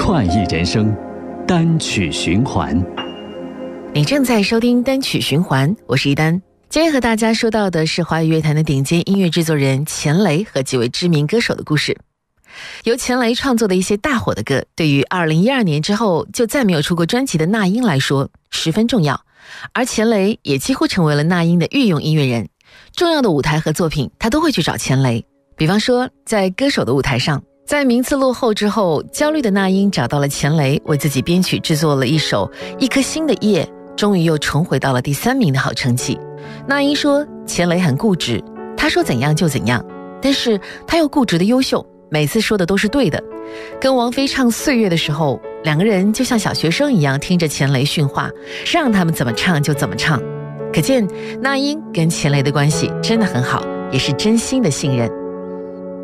快意人生，单曲循环。 你正在收听单曲循环，我是一丹。今天和大家说到的是华语乐坛的顶尖音乐制作人钱雷和几位知名歌手的故事。由钱雷创作的一些大火的歌，对于2012年之后就再没有出过专辑的那英来说十分重要，而钱雷也几乎成为了那英的御用音乐人。重要的舞台和作品他都会去找钱雷，比方说在歌手的舞台上，在名次落后之后，焦虑的那英找到了钱雷，为自己编曲制作了一首一颗新的夜，终于又重回到了第3名的好成绩。那英说钱雷很固执，他说怎样就怎样，但是他又固执的优秀，每次说的都是对的。跟王菲唱《岁月》的时候，两个人就像小学生一样听着钱雷训话，让他们怎么唱就怎么唱。可见那英跟钱雷的关系真的很好，也是真心的信任。